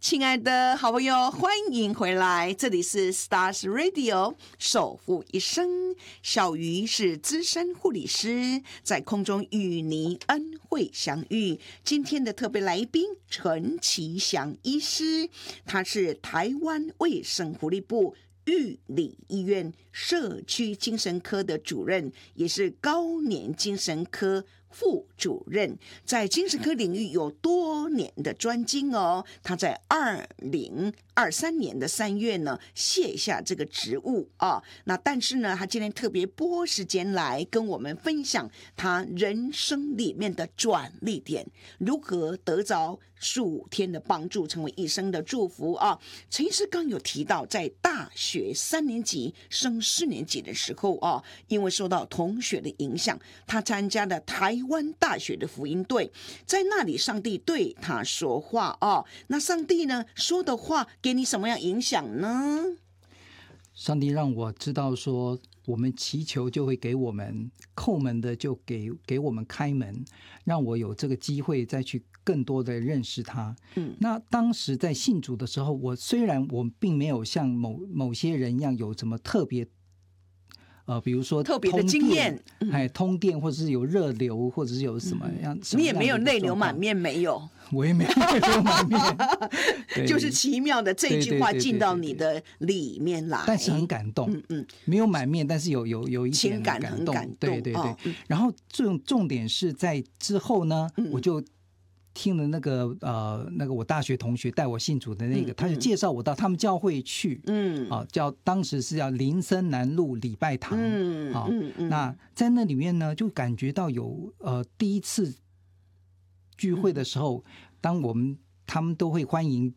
亲爱的好朋友，欢迎回来，这里是 Stars Radio 守护一生。小鱼是资深护理师，在空中与您恩惠相遇。今天的特别来宾陈其祥医师，他是台湾卫生福利部玉里医院社区精神科的主任，也是高年精神科副主任，在精神科领域有多年的专精哦。他在2023年的3月呢卸下这个职务啊。那但是呢，他今天特别拨时间来跟我们分享他人生里面的转捩点，如何得着15天的帮助，成为一生的祝福啊。陈医师刚有提到，在大学3年级升4年级的时候啊，因为受到同学的影响，他参加了台湾大学的福音队，在那里上帝对他说话啊。那上帝呢说的话给你什么样影响呢？ 上帝让我知道说，我们祈求就会给我们，叩门的就给我们开门，让我有这个机会再去更多的认识他。那当时在信主的时候，虽然我并没有像某些人一样有什么特别比如说特别的经验， 通电或者是有热流，或者是有什么样， 你也没有泪流满面，没有， 我也没有泪流满面， 就是奇妙的这句话进到你的里面来， 但是很感动，没有满面，但是有一点情感很感动， 对。然后重点是在之后呢，我就听了那个我大学同学带我信主的那个，他就介绍我到他们教会去，当时是叫林森南路礼拜堂，那在那里面呢，就感觉到有第一次聚会的时候，他们都会欢迎